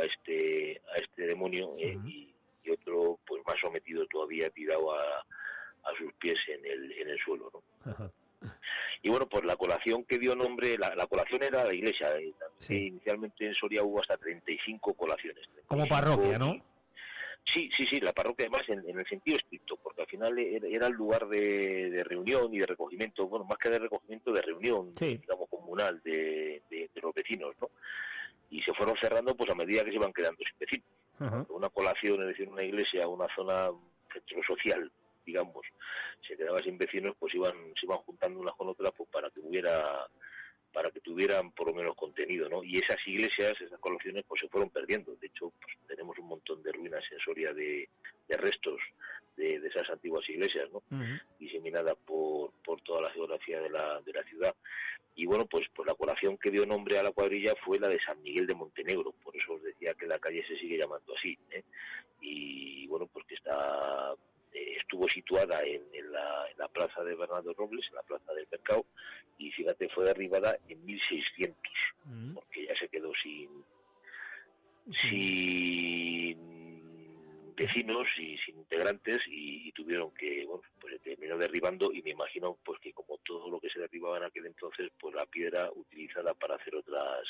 este demonio, y otro pues más sometido todavía, tirado a sus pies en el suelo, ¿no? Ajá. Y bueno, pues la colación que dio nombre, la colación era la iglesia, Sí. inicialmente en Soria hubo hasta 35 colaciones. 35, Como parroquia, ¿no? Sí, la parroquia además en el sentido estricto, porque al final era el lugar de reunión y de recogimiento, bueno, más que de recogimiento, de reunión, Sí. digamos, comunal de los vecinos, ¿no? Y se fueron cerrando pues a medida que se iban quedando sin vecinos. Ajá. Una colación, es decir, una iglesia, una zona, centro social, digamos, se quedaba sin vecinos, pues se iban juntando unas con otras pues para que tuvieran por lo menos contenido, ¿no? Y esas iglesias, esas colaciones, pues se fueron perdiendo. De hecho, pues tenemos un montón de ruinas en Soria de restos de esas antiguas iglesias, ¿no? Diseminadas por toda la geografía de la ciudad. Y bueno, pues la colación que dio nombre a la cuadrilla fue la de San Miguel de Montenegro, por eso os decía que la calle se sigue llamando así, ¿eh? Y bueno, pues que estuvo situada en la plaza de Bernardo Robles, en la plaza del Mercado, y fíjate, fue derribada en 1600, porque ya se quedó sin vecinos y sin integrantes, y tuvieron que, bueno, pues se terminó derribando, y me imagino pues que como todo lo que se derribaba en aquel entonces, pues la piedra utilizada para hacer otras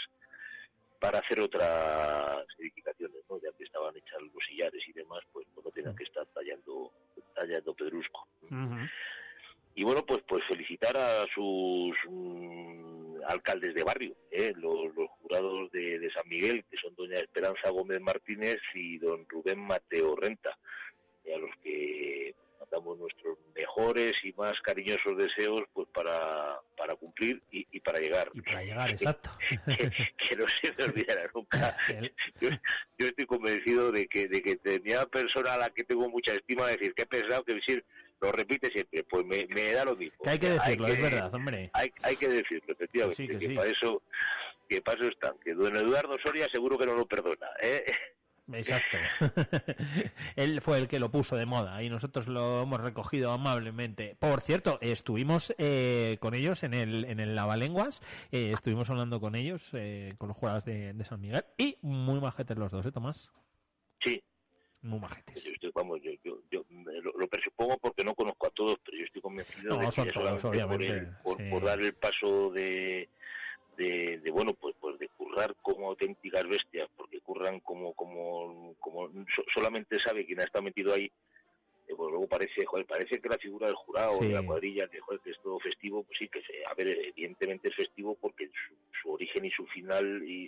edificaciones, ¿no? Ya que estaban hechas los sillares y demás, pues no tenían que estar tallando pedrusco. Y bueno, pues felicitar a sus alcaldes de barrio, los jurados de San Miguel, que son doña Esperanza Gómez Martínez y don Rubén Mateo Renta, a los que mandamos nuestros mejores y más cariñosos deseos pues para cumplir y para llegar. Y para llegar, exacto. que no se me olvidará nunca. Yo estoy convencido de que determinada persona a la que tengo mucha estima, decir que he pensado que decir lo repite siempre, pues me da lo mismo. Que hay que decirlo, es verdad, hombre. Hay que decirlo, efectivamente, sí, que sí. para eso están. Que don Eduardo Soria seguro que no lo perdona, ¿eh? Exacto. Él fue el que lo puso de moda y nosotros lo hemos recogido amablemente. Por cierto, estuvimos con ellos en el Lavalenguas, estuvimos hablando con ellos, con los jurados de San Miguel, y muy majetes los dos, Tomás. Sí. Muy majetes. Yo lo presupongo porque no conozco a todos, pero yo estoy convencido de que son todos, obviamente, por dar el paso de bueno, pues de currar como auténticas bestias, porque curran como solamente sabe quien ha estado metido ahí. Pues luego parece que la figura del jurado, de la cuadrilla, que es todo festivo, pues sí, a ver, evidentemente es festivo porque su origen y su final y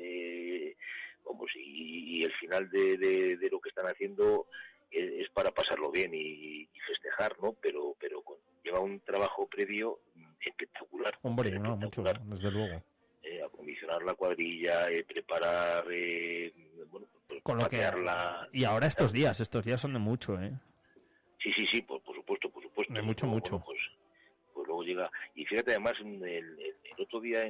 y el final de lo que están haciendo es para pasarlo bien y festejar, ¿no? Pero lleva un trabajo previo espectacular. Hombre, no, mucho, desde luego. Acondicionar la cuadrilla, preparar, bueno, pues con lo que y ahora estos días son de mucho, Sí, por supuesto. De mucho. Bueno, pues luego llega, y fíjate, además el otro día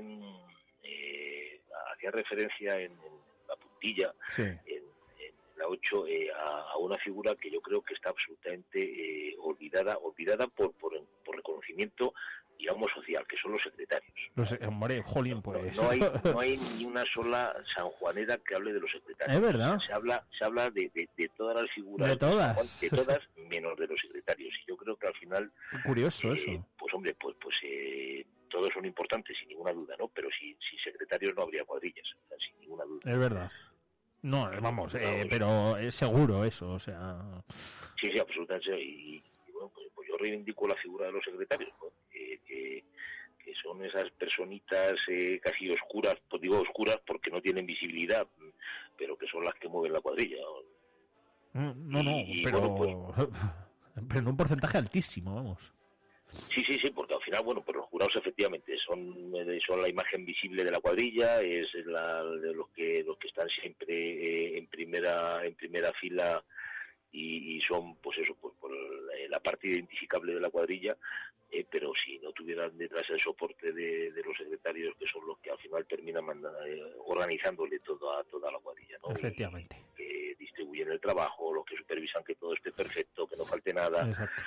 hacía referencia en la puntilla, sí, en la 8, a una figura que yo creo que está absolutamente olvidada por reconocimiento, digamos, social, que son los secretarios. Hombre, jolín, pues. No hay ni una sola sanjuanera que hable de los secretarios. Es verdad. Se habla de todas las figuras. De todas. De todas, menos de los secretarios. Y yo creo que al final... Curioso eso. Pues hombre, todos son importantes, sin ninguna duda, ¿no? Pero sin secretarios no habría cuadrillas, o sea, sin ninguna duda. Es verdad. No, vamos, pero es seguro eso, o sea... Sí, absolutamente. Y bueno, pues yo reivindico la figura de los secretarios, ¿no? Que son esas personitas casi oscuras, pues digo oscuras porque no tienen visibilidad, pero que son las que mueven la cuadrilla. No, pero... Bueno, pues, pero en un porcentaje altísimo, vamos. Sí, porque al final, bueno, pues los jurados efectivamente son la imagen visible de la cuadrilla, es de los que están siempre en primera fila y son, pues eso, pues por la parte identificable de la cuadrilla, pero si no tuvieran detrás el soporte de los secretarios, que son los que al final terminan organizándole toda la cuadrilla, ¿no? Efectivamente. Y que distribuyen el trabajo, los que supervisan que todo esté perfecto, que no falte nada. Exacto.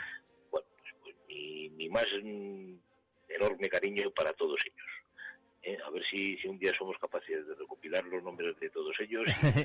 Mi más enorme cariño para todos ellos. A ver si un día somos capaces de recopilar los nombres de todos ellos